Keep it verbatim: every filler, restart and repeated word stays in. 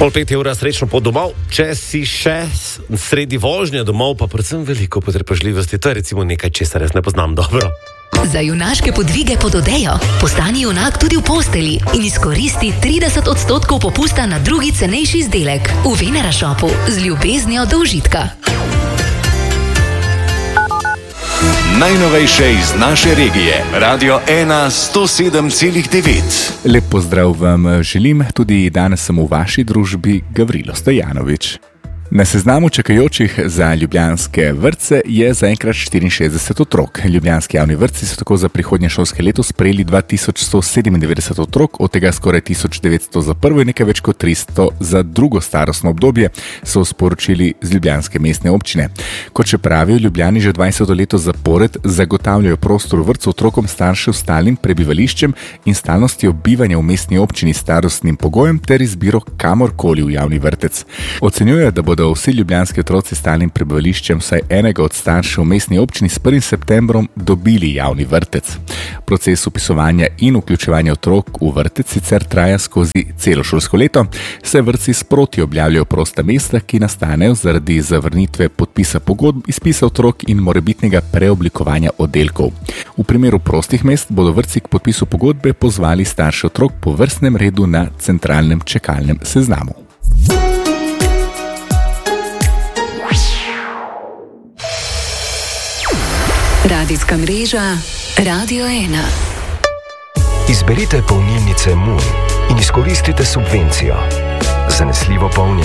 Pol pet je ura, srečno pot domov. Če si še sredi vožnje domov, pa predvsem veliko potrpežljivosti, to je recimo nekaj, česar res ne poznam dobro. Za junaške podvige pod odejo postani junak tudi v posteli in izkoristi trideset odstotkov popusta na drugi cenejši izdelek v Venera Shopu z ljubeznijo do užitka. Najnovejše iz naše regije. Radio ena sto sedem celih devet. Lep pozdrav vam želim, tudi danes sem v vaši družbi Gavrilo Stojanovič. Na seznamu čakajočih za ljubljanske vrtce je zaenkrat štiriinšestdeset otrok. Ljubljanski javni vrtci so tako za prihodnje šolske leto sprejeli dva tisoč sto sedemindevetdeset otrok, od tega skoraj tisoč devetsto za prvo in nekaj več kot tristo za drugo starostno obdobje, so sporočili z ljubljanske mestne občine. Kot še pravijo, Ljubljani že dvajseto leto zapored zagotavljajo prostor v vrtcu otrokom staršev s stalnim prebivališčem in stalnostjo bivanja v mestni občini s starostnim pogojem ter izbiro kamorkoli v javni vrtec. Ocenjujejo, da bodo vsi ljubljanski otroci s stalnim prebivališčem vsaj enega od staršev v mestni občini s prvim septembrom dobili javni vrtec. Proces vpisovanja in vključevanja otrok v vrtec sicer traja skozi celo šolsko leto, saj vrtci sproti objavljajo prosta mesta, ki nastanejo zaradi zavrnitve podpisa pogodb, izpisa otrok in morebitnega preoblikovanja oddelkov. V primeru prostih mest bodo vrtci k podpisu pogodbe pozvali starše otrok po vrstnem redu na centralnem čakalnem seznamu. Radijska mreža Radio ena. Izberite polnilnice Moon in izkoristite subvencijo. Zanesljivo polnjenje.